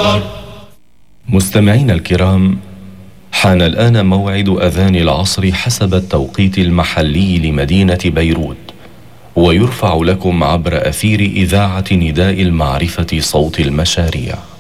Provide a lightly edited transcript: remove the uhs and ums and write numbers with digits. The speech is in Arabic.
مستمعين الكرام، حان الآن موعد أذان العصر حسب التوقيت المحلي لمدينة بيروت، ويرفع لكم عبر أثير إذاعة نداء المعرفة صوت المشاريع.